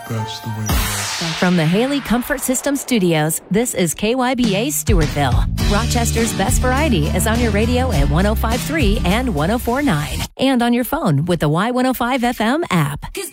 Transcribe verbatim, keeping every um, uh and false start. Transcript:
That's the way it is. From the Haley Comfort System Studios, this is K Y B A Stewartville. Rochester's best variety is on your radio at one oh five point three and one oh four point nine. And on your phone with the Y one oh five F M app.